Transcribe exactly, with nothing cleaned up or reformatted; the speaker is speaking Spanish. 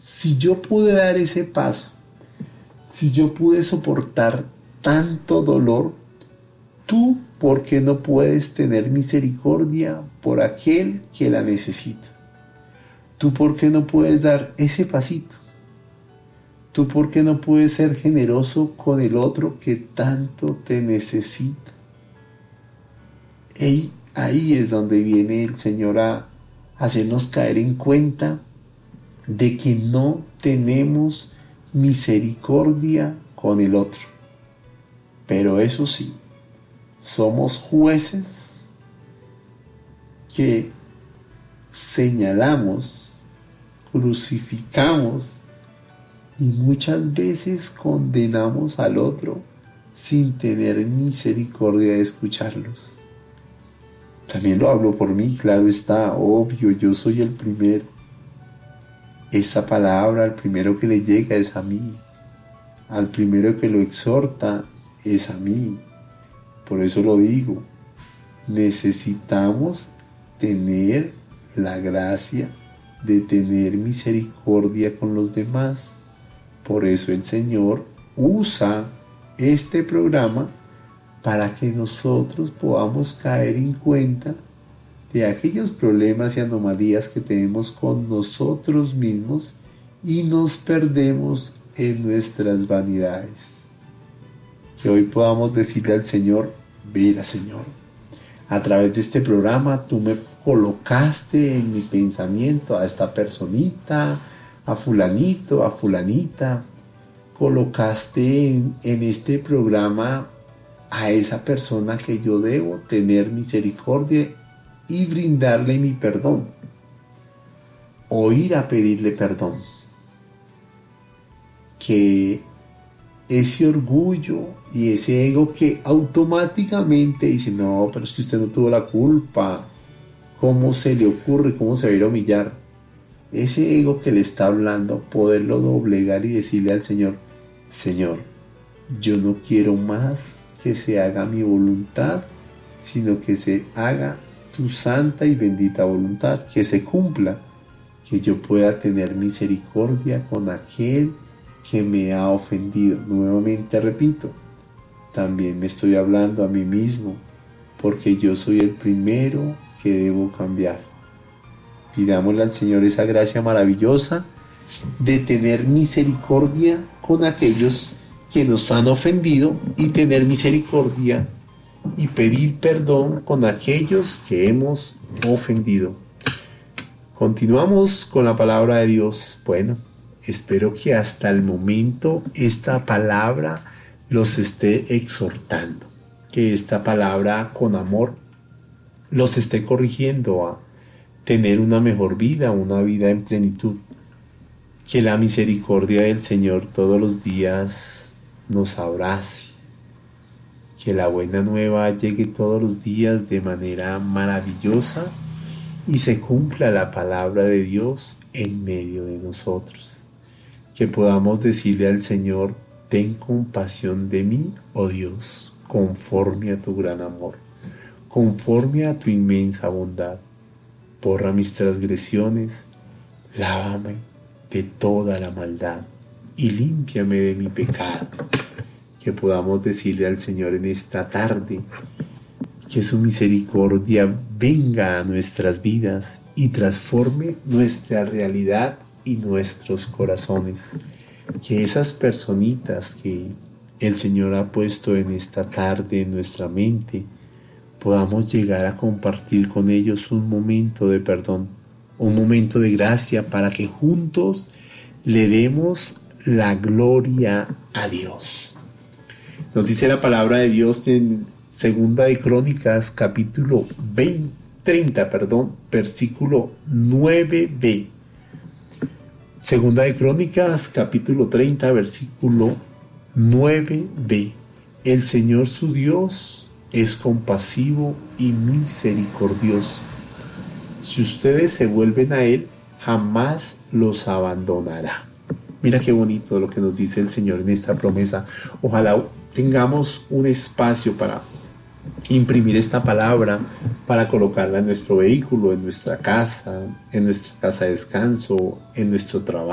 si yo pude dar ese paso, si yo pude soportar tanto dolor, tú, ¿por qué no puedes tener misericordia por aquel que la necesita? ¿Tú por qué no puedes dar ese pasito? ¿Tú por qué no puedes ser generoso con el otro que tanto te necesita? Y ahí es donde viene el Señor a hacernos caer en cuenta de que no tenemos misericordia con el otro. Pero eso sí, somos jueces que señalamos, crucificamos y muchas veces condenamos al otro sin tener misericordia de escucharlos. También lo hablo por mí, claro está, obvio, yo soy el primero. Esta palabra, al primero que le llega es a mí, al primero que lo exhorta es a mí. Por eso lo digo, necesitamos tener la gracia de tener misericordia con los demás. Por eso el Señor usa este programa para que nosotros podamos caer en cuenta de aquellos problemas y anomalías que tenemos con nosotros mismos y nos perdemos en nuestras vanidades. Que hoy podamos decirle al Señor: mira, Señor, a través de este programa tú me colocaste en mi pensamiento a esta personita, a fulanito, a fulanita, colocaste en, en este programa a esa persona que yo debo tener misericordia y brindarle mi perdón, o ir a pedirle perdón. Que ese orgullo y ese ego que automáticamente dice: no, pero es que usted no tuvo la culpa, ¿cómo se le ocurre? ¿Cómo se va a ir a humillar? Ese ego que le está hablando, poderlo doblegar y decirle al Señor: Señor, yo no quiero más que se haga mi voluntad, sino que se haga tu santa y bendita voluntad, que se cumpla, que yo pueda tener misericordia con aquel que me ha ofendido. Nuevamente repito, también me estoy hablando a mí mismo, porque yo soy el primero que debo cambiar. Pidámosle al Señor esa gracia maravillosa de tener misericordia con aquellos que nos han ofendido y tener misericordia y pedir perdón con aquellos que hemos ofendido. Continuamos con la palabra de Dios. Bueno, espero que hasta el momento esta palabra los esté exhortando, que esta palabra con amor los esté corrigiendo a tener una mejor vida, una vida en plenitud. Que la misericordia del Señor todos los días nos abrace, que la buena nueva llegue todos los días de manera maravillosa y se cumpla la palabra de Dios en medio de nosotros. Que podamos decirle al Señor: ten compasión de mí, oh Dios, conforme a tu gran amor, conforme a tu inmensa bondad. Borra mis transgresiones, lávame de toda la maldad y límpiame de mi pecado. Que podamos decirle al Señor en esta tarde que su misericordia venga a nuestras vidas y transforme nuestra realidad y nuestros corazones. Que esas personitas que el Señor ha puesto en esta tarde en nuestra mente, podamos llegar a compartir con ellos un momento de perdón, un momento de gracia, para que juntos le demos la gloria a Dios. Nos dice la palabra de Dios en Segunda de Crónicas, capítulo veinte, treinta, perdón, versículo nueve b. Segunda de Crónicas, capítulo treinta, versículo nueve b. El Señor su Dios es compasivo y misericordioso. Si ustedes se vuelven a Él, jamás los abandonará. Mira qué bonito lo que nos dice el Señor en esta promesa. Ojalá tengamos un espacio para imprimir esta palabra, para colocarla en nuestro vehículo, en nuestra casa, en nuestra casa de descanso, en nuestro trabajo.